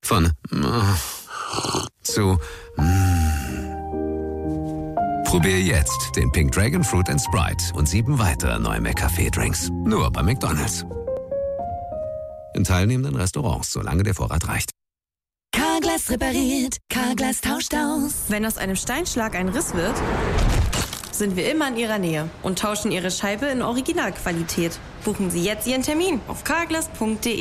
Von zu Probier jetzt den Pink Dragon Fruit & Sprite und 7 weitere neue McCafé-Drinks. Nur bei McDonald's. In teilnehmenden Restaurants, solange der Vorrat reicht. Carglass repariert, Carglass tauscht aus. Wenn aus einem Steinschlag ein Riss wird, sind wir immer in Ihrer Nähe und tauschen Ihre Scheibe in Originalqualität. Buchen Sie jetzt Ihren Termin auf carglass.de.